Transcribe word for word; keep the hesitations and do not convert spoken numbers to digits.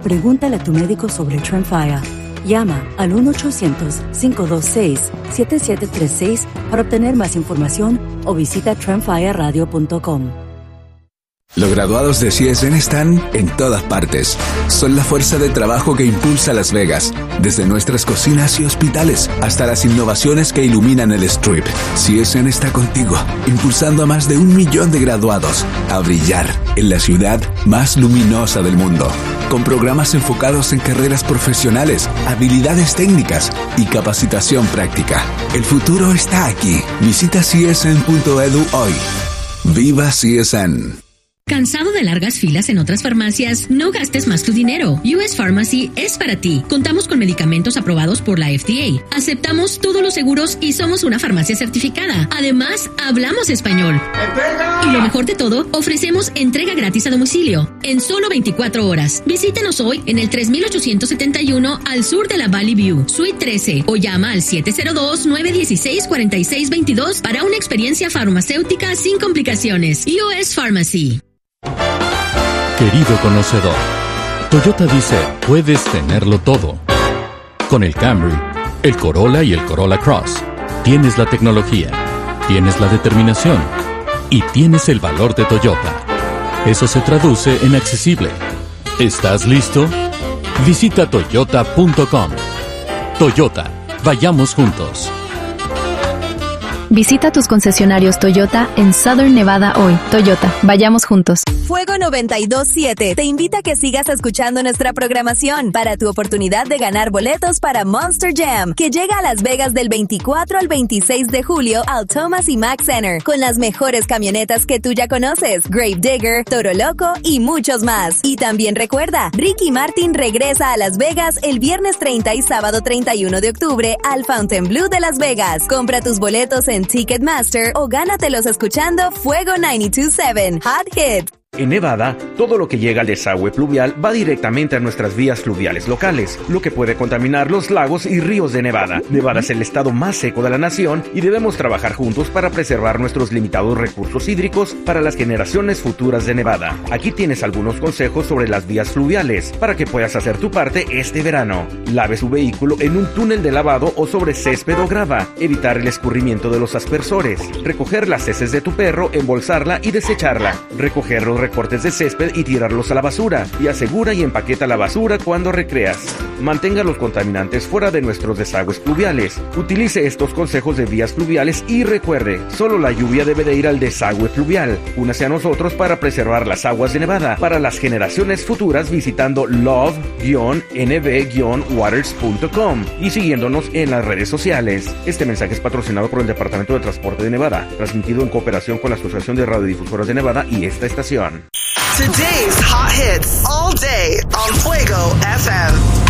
Pregúntale a tu médico sobre Tremfya. Llama al uno ochocientos, cinco dos seis, siete siete tres seis para obtener más información o visita tremfya radio punto com. Los graduados de C S N están en todas partes. Son la fuerza de trabajo que impulsa Las Vegas, desde nuestras cocinas y hospitales hasta las innovaciones que iluminan el Strip. C S N está contigo, impulsando a más de un millón de graduados a brillar en la ciudad más luminosa del mundo, con programas enfocados en carreras profesionales, habilidades técnicas y capacitación práctica. El futuro está aquí. Visita c s n punto e d u hoy. ¡Viva C S N! ¿Cansado de largas filas en otras farmacias? No gastes más tu dinero. U S Pharmacy es para ti. Contamos con medicamentos aprobados por la F D A. Aceptamos todos los seguros y somos una farmacia certificada. Además, hablamos español. ¡Entrega! Y lo mejor de todo, ofrecemos entrega gratis a domicilio en solo veinticuatro horas. Visítenos hoy en el tres mil ochocientos setenta y uno al sur de la Valley View, Suite trece, o llama al siete cero dos, nueve uno seis, cuatro seis dos dos para una experiencia farmacéutica sin complicaciones. U S Pharmacy. Querido conocedor, Toyota dice, puedes tenerlo todo. Con el Camry, el Corolla y el Corolla Cross, tienes la tecnología, tienes la determinación y tienes el valor de Toyota. Eso se traduce en accesible. ¿Estás listo? Visita toyota punto com. Toyota, vayamos juntos. Visita tus concesionarios Toyota en Southern Nevada hoy. Toyota, vayamos juntos. Fuego noventa y dos siete te invita a que sigas escuchando nuestra programación para tu oportunidad de ganar boletos para Monster Jam, que llega a Las Vegas del veinticuatro al veintiséis de julio al Thomas y Mack Center, con las mejores camionetas que tú ya conoces, Grave Digger, Toro Loco y muchos más. Y también recuerda, Ricky Martin regresa a Las Vegas el viernes treinta y sábado treinta y uno de octubre al Fontainebleau de Las Vegas. Compra tus boletos en Ticketmaster o gánatelos escuchando Fuego noventa y dos siete Hot Hit. En Nevada, todo lo que llega al desagüe pluvial va directamente a nuestras vías fluviales locales, lo que puede contaminar los lagos y ríos de Nevada. Nevada es el estado más seco de la nación y debemos trabajar juntos para preservar nuestros limitados recursos hídricos para las generaciones futuras de Nevada. Aquí tienes algunos consejos sobre las vías fluviales para que puedas hacer tu parte este verano. Lave su vehículo en un túnel de lavado o sobre césped o grava. Evitar el escurrimiento de los aspersores. Recoger las heces de tu perro, embolsarla y desecharla. Recoger los recortes de césped y tirarlos a la basura, y asegura y empaqueta la basura cuando recreas. Mantenga los contaminantes fuera de nuestros desagües pluviales. Utilice estos consejos de vías fluviales y recuerde, solo la lluvia debe de ir al desagüe pluvial. Únase a nosotros para preservar las aguas de Nevada para las generaciones futuras visitando love guion n b guion waters punto com y siguiéndonos en las redes sociales. Este mensaje es patrocinado por el Departamento de Transporte de Nevada, transmitido en cooperación con la Asociación de Radiodifusoras de Nevada y esta estación. Today's hot hits all day on Fuego F M.